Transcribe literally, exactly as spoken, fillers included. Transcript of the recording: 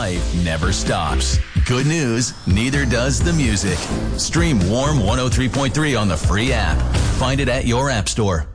life never stops. Good news, neither does the music. Stream Warm one oh three point three on the free app. Find it at your app store.